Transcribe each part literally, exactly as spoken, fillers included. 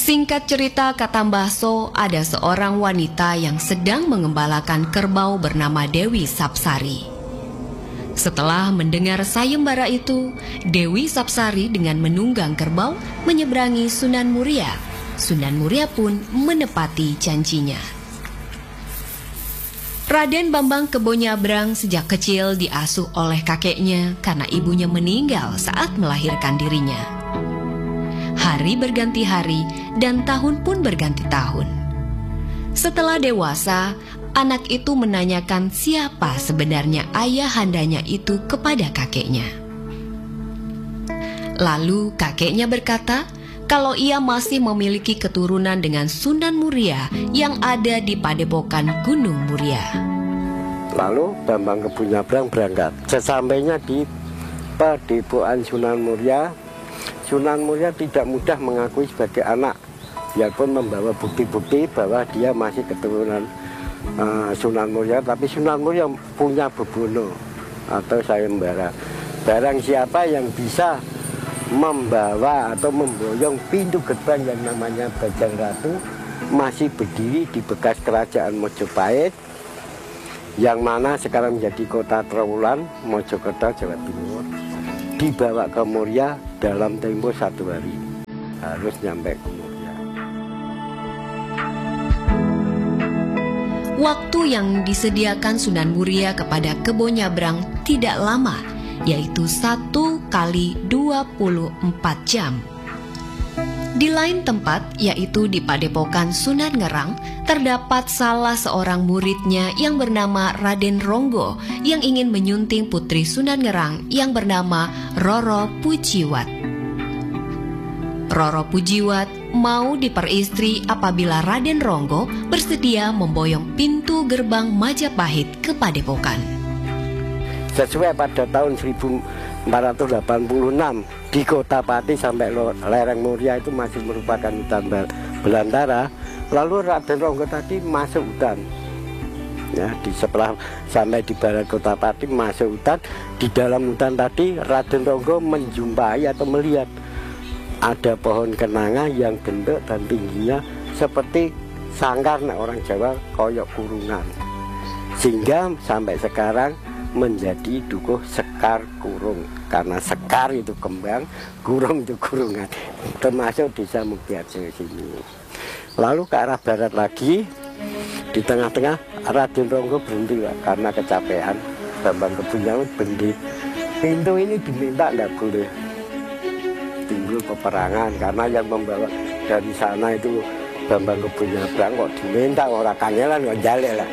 Singkat cerita kata Mbah So, ada seorang wanita yang sedang mengembalakan kerbau bernama Dewi Sapsari. Setelah mendengar sayembara itu, Dewi Sapsari dengan menunggang kerbau menyeberangi Sunan Muria. Sunan Muria pun menepati janjinya. Raden Bambang Kebonyabrang sejak kecil diasuh oleh kakeknya karena ibunya meninggal saat melahirkan dirinya. Hari berganti hari dan tahun pun berganti tahun. Setelah dewasa, anak itu menanyakan siapa sebenarnya ayahandanya itu kepada kakeknya. Lalu kakeknya berkata kalau ia masih memiliki keturunan dengan Sunan Muria yang ada di Padepokan Gunung Muria. Lalu Bambang Kebonyabrang berangkat. Sesampainya di Padepokan Sunan Muria, Sunan Muria tidak mudah mengakui sebagai anak, biarpun membawa bukti-bukti bahwa dia masih keturunan uh, Sunan Muria, tapi Sunan Muria punya bebono atau sayembara. Barang siapa yang bisa membawa atau memboyong pintu gerbang yang namanya Bajang Ratu masih berdiri di bekas kerajaan Mojopahit, yang mana sekarang menjadi kota Trowulan, Mojokerto, Jawa Timur, dibawa ke Muria dalam tempo satu hari, harus nyampe ke Muria. Waktu yang disediakan Sunan Muria kepada Kebonyabrang tidak lama, yaitu satu kali dua puluh empat jam. Di lain tempat, yaitu di Padepokan Sunan Ngerang, terdapat salah seorang muridnya yang bernama Raden Ronggo yang ingin menyunting putri Sunan Ngerang yang bernama Roro Pujiwat. Roro Pujiwat mau diperistri apabila Raden Ronggo bersedia memboyong pintu gerbang Majapahit ke Padepokan. Sesuai pada tahun seribu empat ratus delapan puluh enam di Kota Pati sampai lereng Muria itu masih merupakan hutan belantara. Lalu Raden Ronggo tadi masuk hutan, ya, di sebelah sampai di barat Kota Pati masuk hutan. Di dalam hutan tadi Raden Ronggo menjumpai atau melihat ada pohon kenanga yang bentuk dan tingginya seperti sangkar, nah, orang Jawa koyok kurungan, sehingga sampai sekarang menjadi dukuh Sekar Kurung, karena sekar itu kembang, kurung itu kurungan, termasuk desa Muktiharjo sini. Lalu ke arah barat lagi, di tengah-tengah Raden Ronggo berhenti karena kecapean. Bambang Kebonyabrang berhenti. Pintu ini diminta nggak boleh timbul peperangan, karena yang membawa dari sana itu Bambang Kebonyabrang, kok diminta orang kangelan kok jale lah.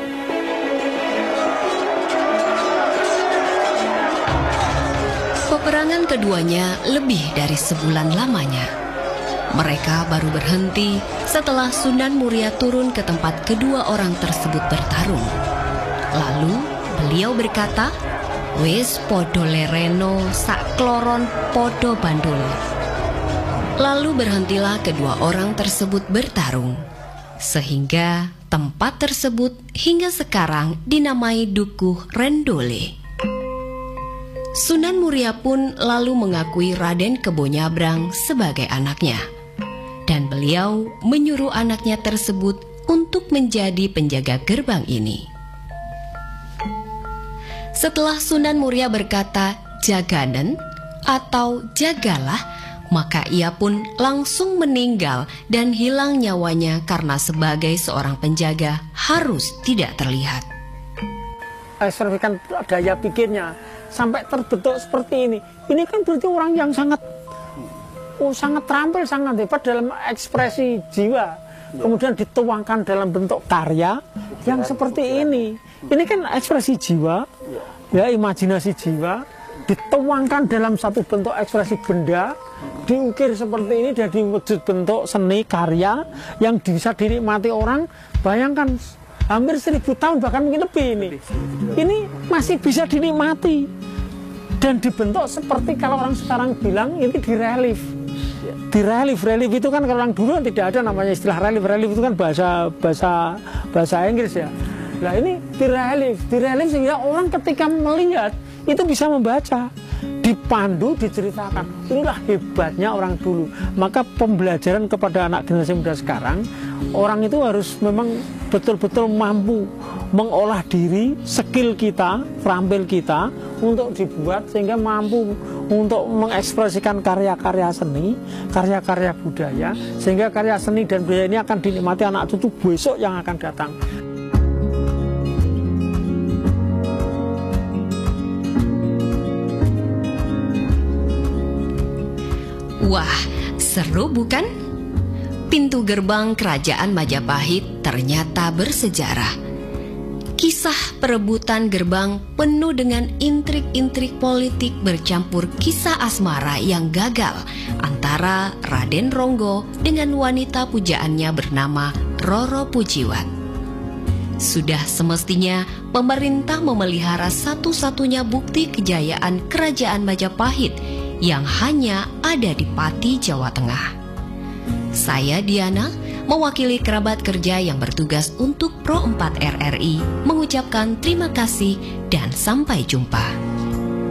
Peperangan keduanya lebih dari sebulan lamanya. Mereka baru berhenti setelah Sunan Muria turun ke tempat kedua orang tersebut bertarung. Lalu beliau berkata, "Wis podo lereno sak kloron podo bandul." Lalu berhentilah kedua orang tersebut bertarung, sehingga tempat tersebut hingga sekarang dinamai Dukuh Rendole. Sunan Muria pun lalu mengakui Raden Kebonyabrang sebagai anaknya, dan beliau menyuruh anaknya tersebut untuk menjadi penjaga gerbang ini. Setelah Sunan Muria berkata jaganen atau jagalah, maka ia pun langsung meninggal dan hilang nyawanya karena sebagai seorang penjaga harus tidak terlihat. Sertifikat daya pikirnya sampai terbentuk seperti ini. Ini kan berarti orang yang sangat oh, sangat terampil, sangat hebat dalam ekspresi jiwa. Kemudian dituangkan dalam bentuk karya yang seperti ini. Ini kan ekspresi jiwa, ya, imajinasi jiwa, dituangkan dalam satu bentuk ekspresi benda, diukir seperti ini jadi wujud bentuk seni karya yang bisa dinikmati orang. Bayangkan hampir seribu tahun, bahkan mungkin lebih ini. Ini masih bisa dinikmati dan dibentuk seperti kalau orang sekarang bilang ini direlief. Direlief, relief itu kan kalau orang dulu tidak ada namanya istilah relief. Relief itu kan bahasa bahasa bahasa Inggris, ya. Nah ini direlief, direlief sehingga orang ketika melihat itu bisa membaca. dipandu, diceritakan. Inilah hebatnya orang dulu. Maka pembelajaran kepada anak generasi muda sekarang, orang itu harus memang betul-betul mampu mengolah diri, skill kita, terampil kita untuk dibuat sehingga mampu untuk mengekspresikan karya-karya seni, karya-karya budaya, sehingga karya seni dan budaya ini akan dinikmati anak cucu besok yang akan datang. Wah, seru bukan? Pintu gerbang Kerajaan Majapahit ternyata bersejarah. Kisah perebutan gerbang penuh dengan intrik-intrik politik bercampur kisah asmara yang gagal antara Raden Ronggo dengan wanita pujaannya bernama Roro Pujiwat. Sudah semestinya pemerintah memelihara satu-satunya bukti kejayaan Kerajaan Majapahit yang hanya ada di Pati, Jawa Tengah. Saya Diana, mewakili kerabat kerja yang bertugas untuk Pro empat R R I, mengucapkan terima kasih dan sampai jumpa.